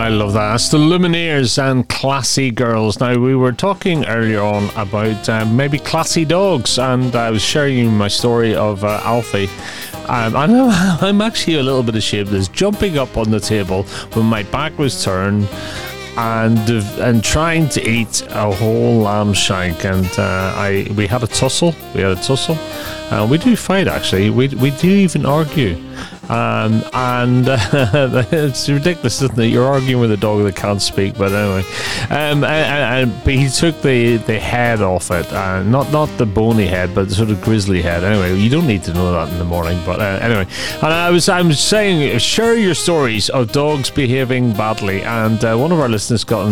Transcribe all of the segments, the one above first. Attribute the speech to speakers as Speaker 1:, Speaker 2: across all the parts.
Speaker 1: I love that. That's the Lumineers and Classy Girls. Now, we were talking earlier on about maybe classy dogs, and I was sharing you my story of Alfie. I'm actually a little bit ashamed of this, jumping up on the table when my back was turned and trying to eat a whole lamb shank, and we had a tussle. We do fight, actually. We do even argue. And it's ridiculous, isn't it? You're arguing with a dog that can't speak, but anyway. But he took the head off it, not the bony head, but the sort of grizzly head. Anyway, you don't need to know that in the morning, but anyway. And I'm saying, share your stories of dogs behaving badly, and one of our listeners got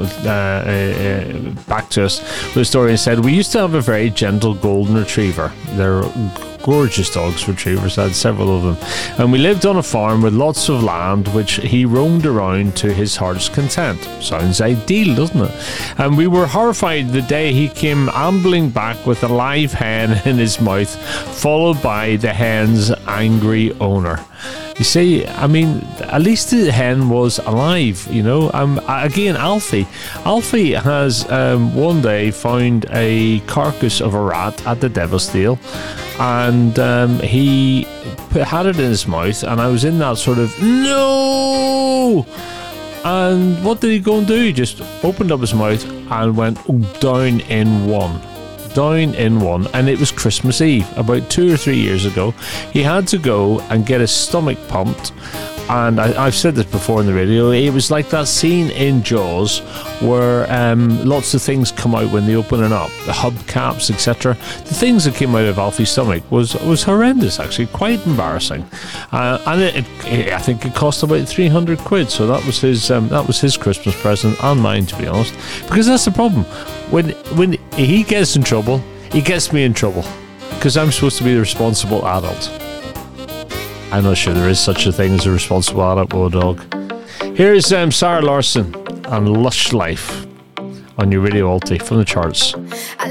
Speaker 1: back to us with a story and said, we used to have a very gentle golden retriever. They're gorgeous dogs, retrievers. I had several of them, and we lived on a farm with lots of land which he roamed around to his heart's content. Sounds ideal, doesn't it? And we were horrified the day he came ambling back with a live hen in his mouth, followed by the hen's angry owner. You see, I mean, at least the hen was alive, you know. Again, Alfie has one day found a carcass of a rat at the Devil's Deal, and he had it in his mouth, and I was in that sort of, no! And what did he go and do? He just opened up his mouth and went down in one. And it was Christmas Eve about 2 or 3 years ago. He had to go and get his stomach pumped, and I've said this before in the radio. It was like that scene in Jaws where lots of things come out when they open it up, the hubcaps, etc. The things that came out of Alfie's stomach was horrendous, actually, quite embarrassing, and I think it cost about 300 quid. So that was his Christmas present and mine, to be honest, because that's the problem. When he gets in trouble, he gets me in trouble, because I'm supposed to be the responsible adult. I'm not sure there is such a thing as a responsible adult with a dog. Here is Sarah Larson and Lush Life on your Radio Alti from the charts.